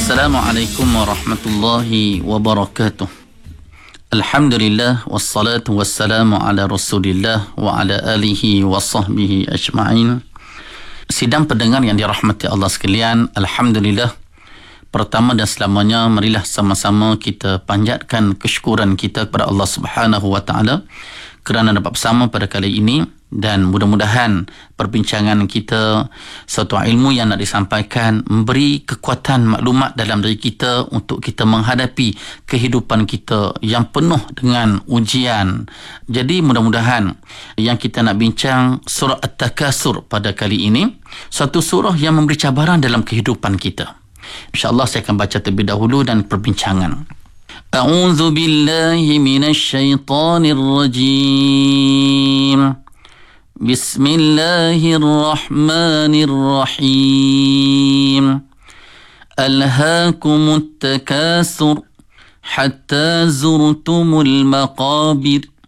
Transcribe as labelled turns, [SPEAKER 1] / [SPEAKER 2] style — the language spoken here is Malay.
[SPEAKER 1] Assalamualaikum warahmatullahi wabarakatuh. Alhamdulillah wassalatu wassalamu ala Rasulillah wa ala alihi wa sahbihi ajma'in. Sidang pendengar yang dirahmati Allah sekalian, alhamdulillah, pertama dan selamanya marilah sama-sama kita panjatkan kesyukuran kita kepada Allah Subhanahu wa taala kerana dapat bersama pada kali ini, dan mudah-mudahan perbincangan kita, suatu ilmu yang nak disampaikan, memberi kekuatan maklumat dalam diri kita untuk kita menghadapi kehidupan kita yang penuh dengan ujian. Jadi mudah-mudahan yang kita nak bincang surah At-Takasur pada kali ini, suatu surah yang memberi cabaran dalam kehidupan kita. InsyaAllah saya akan baca terlebih dahulu dan perbincangan. A'udzu billahi minasy syaithanir rajim. Bismillahirrahmanirrahim. Alhaakumut takasur hatta zurtumul maqabir.